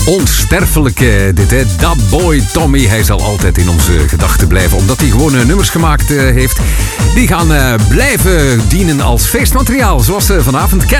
Onsterfelijke dit, hè. Dat boy Tommy, hij zal altijd in onze gedachten blijven. Omdat hij gewoon nummers gemaakt heeft. Die gaan blijven dienen als feestmateriaal. Zoals vanavond.